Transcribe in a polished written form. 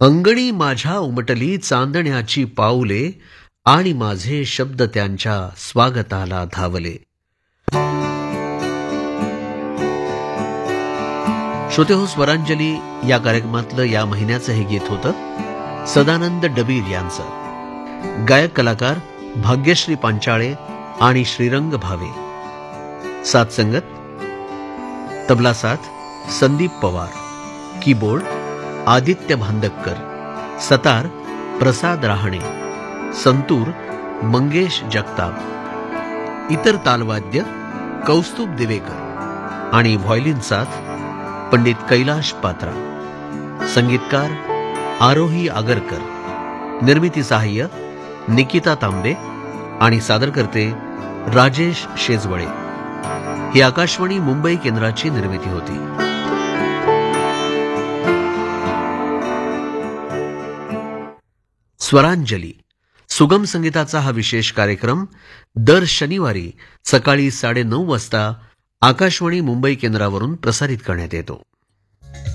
अंगणी माझ्या उमटली चांदण्याची पाऊले आणि माझे शब्द त्यांच्या स्वागताला धावले. श्रोते हो, स्वरांजली या कार्यक्रमातलं या महिन्याचं हे गीत होतं सदानंद डबीर यांचं. गायक कलाकार भाग्यश्री पांचाळे आणि श्रीरंग भावे. साथ संगत तबला साथ संदीप पवार, कीबोर्ड आदित्य भांदक्कर, सतार प्रसाद रहाणे, संतूर मंगेश जगताप, इतर तालवाद्य कौस्तुभ दिवेकर आणि व्हायोलिन साथ पंडित कैलाश पात्रा. संगीतकार आरोही आगरकर. निर्मिती सहाय्य निकिता तांबे आणि सादरकर्ते राजेश शेजवळे. ही आकाशवाणी मुंबई केंद्राची निर्मिती होती. स्वरांजली सुगम संगीताचा हा विशेष कार्यक्रम दर शनिवारी सकाळी 9:30 वाजता आकाशवाणी मुंबई केंद्रावरून प्रसारित करण्यात येतो.